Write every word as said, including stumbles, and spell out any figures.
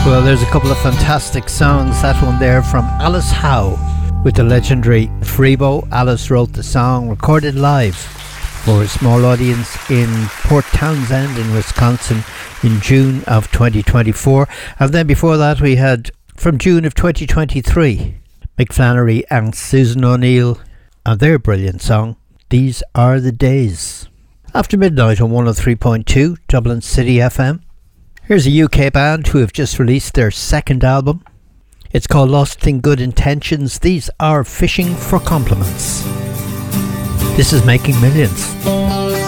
Well, there's a couple of fantastic songs. That one there from Alice Howe with the legendary Freebo. Alice wrote the song, recorded live for a small audience in Port Townsend in Wisconsin in June of twenty twenty-four. And then before that we had, from June of twenty twenty-three, Mick Flannery and Susan O'Neill and their brilliant song, These Are the Days. After midnight on one oh three point two Dublin City F M. Here's a U K band who have just released their second album. It's called Lost in Good Intentions. These are Fishing for Compliments. This is Making Millions.